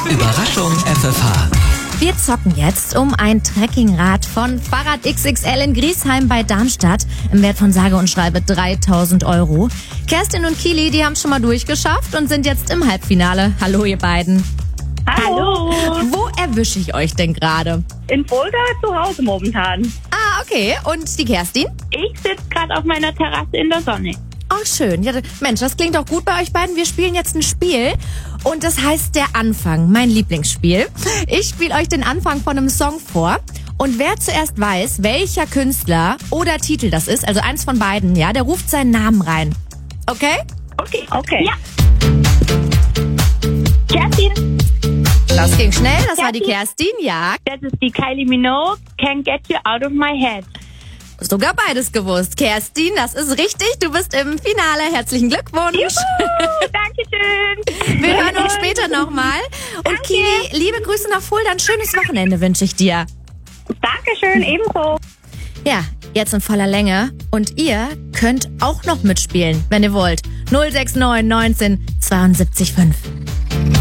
Überraschung FFH. Wir zocken jetzt um ein Trekkingrad von Fahrrad XXL in Griesheim bei Darmstadt im Wert von sage und schreibe 3.000 €. Kerstin und Kili, die haben schon mal durchgeschafft und sind jetzt im Halbfinale. Hallo ihr beiden. Hallo. Wo erwische ich euch denn gerade? In Fulda zu Hause momentan. Ah, okay. Und die Kerstin? Ich sitze gerade auf meiner Terrasse in der Sonne. Oh, schön. Ja, Mensch, das klingt doch gut bei euch beiden. Wir spielen jetzt ein Spiel und das heißt Der Anfang, mein Lieblingsspiel. Ich spiele euch den Anfang von einem Song vor und wer zuerst weiß, welcher Künstler oder Titel das ist, also eins von beiden, ja, der ruft seinen Namen rein. Okay? Okay. Ja. Kerstin, Das ging schnell, das war die Kerstin, ja. das ist die Kylie Minogue, Can't Get You Out of My Head. Sogar beides gewusst. Kerstin, das ist richtig, du bist im Finale. Herzlichen Glückwunsch. Juhu, Dankeschön. Wir hören uns später nochmal. Und Danke. Kili, liebe Grüße nach Fulda, ein schönes Wochenende wünsche ich dir. Dankeschön, ebenso. Ja, jetzt in voller Länge. Und ihr könnt auch noch mitspielen, wenn ihr wollt. 069 19 72 5.